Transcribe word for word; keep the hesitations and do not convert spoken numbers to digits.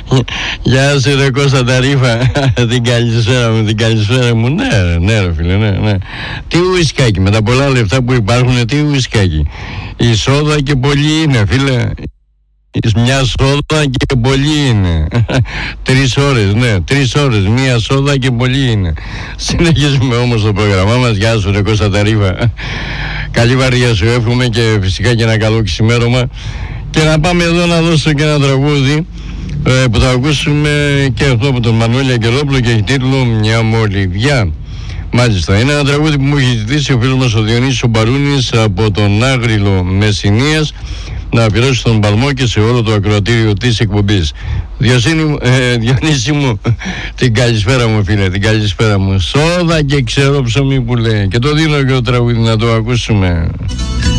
Γεια σου ρε Κώστα Ταρίφα. Την καλησπέρα μου, την καλησπέρα μου. Ναι ρε, ναι ρε φίλε, ναι, ναι. Τι ουισκάκι, με τα πολλά λεφτά που υπάρχουν, τι ουισκάκι. Η σόδα και πολύ είναι φίλε. Μια σόδα και πολύ είναι. Τρεις ώρες, ναι, τρεις ώρες. Μια σόδα και πολύ είναι. Συνεχίζουμε όμως το πρόγραμμά μας. Γεια σου ρε Κώστα Ταρίφα. Καλή βαριά σου εύχομαι και φυσικά και ένα καλό ξημέρωμα. Και να πάμε εδώ να δώσω και ένα τραγούδι ε, που θα ακούσουμε και αυτό από τον Μανώλη Αγγελόπουλο και έχει τίτλο «Μια μολυβιά». Μάλιστα, είναι ένα τραγούδι που μου έχει ζητήσει ο φίλος μας ο Διονύσης ο Μπαρούνης από τον Άγριλο Μεσσηνίας, να αφιερώσει στον παλμό και σε όλο το ακροατήριο της εκπομπής. Διοσύνη, ε, Διονύση μου, την καλησπέρα μου φίλε, την καλησπέρα μου. Σόδα και ξέρω ψωμί που λέει. Και το δίνω και το τραγούδι να το ακούσουμε.